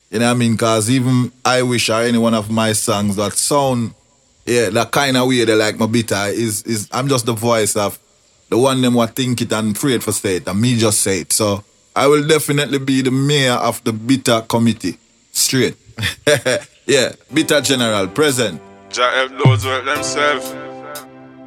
You know what I mean? Because even I Wish or any one of my songs that sound, yeah, that kind of way they like my bitter is I'm just the voice of the one them what think it and afraid for say it, and me just say it. So I will definitely be the mayor of the bitter committee. Straight. Yeah, bitter general present. Jah help those who help themselves.